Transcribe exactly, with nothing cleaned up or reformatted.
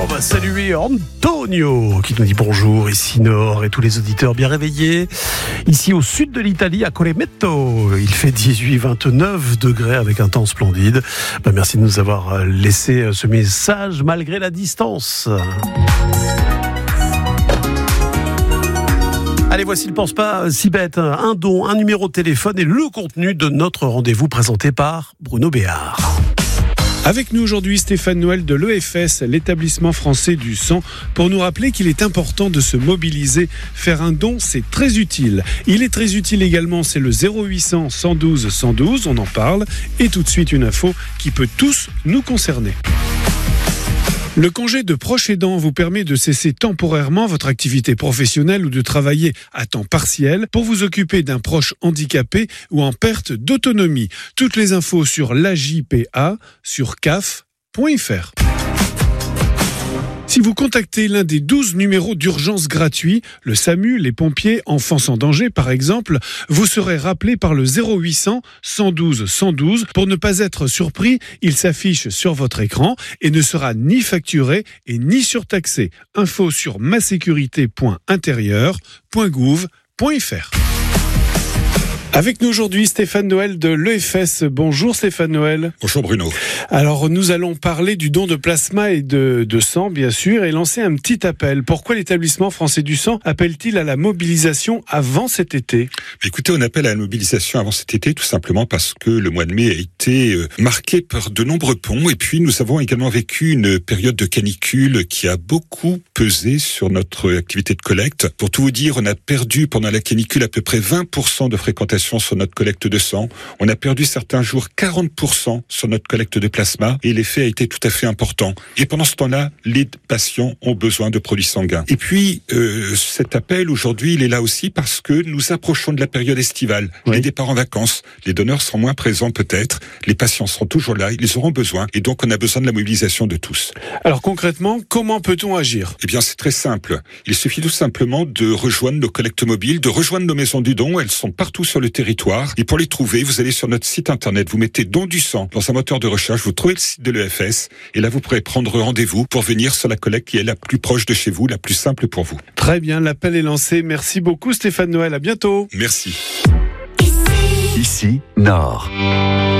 On va saluer Antonio qui nous dit bonjour, ici Nord et tous les auditeurs bien réveillés. Ici au sud de l'Italie, à Colemetto, il fait dix-huit vingt-neuf degrés avec un temps splendide. Ben, merci de nous avoir laissé ce message malgré la distance. Allez, voici le Pense pas si bête. Un don, un numéro de téléphone et le contenu de notre rendez-vous présenté par Bruno Béard. Avec nous aujourd'hui Stéphane Noël de l'E F S, l'établissement français du sang, pour nous rappeler qu'il est important de se mobiliser. Faire un don, c'est très utile. Il est très utile également, c'est le zéro huit cents cent douze cent douze, on en parle. Et tout de suite une info qui peut tous nous concerner. Le congé de proche aidant vous permet de cesser temporairement votre activité professionnelle ou de travailler à temps partiel pour vous occuper d'un proche handicapé ou en perte d'autonomie. Toutes les infos sur l'A J P A sur C A F point F R. Si vous contactez l'un des douze numéros d'urgence gratuits, le S A M U, les pompiers, enfants en danger par exemple, vous serez rappelé par le zéro huit cents cent douze cent douze. Pour ne pas être surpris, il s'affiche sur votre écran et ne sera ni facturé et ni surtaxé. Info sur masécurité point intérieur point gouv point F R. Avec nous aujourd'hui Stéphane Noël de l'E F S. Bonjour Stéphane Noël. Bonjour Bruno. Alors nous allons parler du don de plasma et de, de sang bien sûr et lancer un petit appel. Pourquoi l'établissement français du sang appelle-t-il à la mobilisation avant cet été ? Écoutez, on appelle à la mobilisation avant cet été tout simplement parce que le mois de mai a été marqué par de nombreux ponts et puis nous avons également vécu une période de canicule qui a beaucoup pesé sur notre activité de collecte. Pour tout vous dire, on a perdu pendant la canicule à peu près vingt pour cent de fréquentation sur notre collecte de sang. On a perdu certains jours quarante pour cent sur notre collecte de plasma et l'effet a été tout à fait important. Et pendant ce temps-là, les patients ont besoin de produits sanguins. Et puis, euh, cet appel aujourd'hui, il est là aussi parce que nous approchons de la période estivale. Oui. Les départs en vacances, les donneurs seront moins présents peut-être, les patients seront toujours là, ils auront besoin et donc on a besoin de la mobilisation de tous. Alors concrètement, comment peut-on agir ? Eh bien, c'est très simple. Il suffit tout simplement de rejoindre nos collectes mobiles, de rejoindre nos maisons du don. Elles sont partout sur le territoire. Et pour les trouver, vous allez sur notre site internet, vous mettez don du sang dans un moteur de recherche, vous trouvez le site de l'E F S et là vous pourrez prendre rendez-vous pour venir sur la collecte qui est la plus proche de chez vous, la plus simple pour vous. Très bien, l'appel est lancé. Merci beaucoup Stéphane Noël, à bientôt. Merci. Ici, Nord.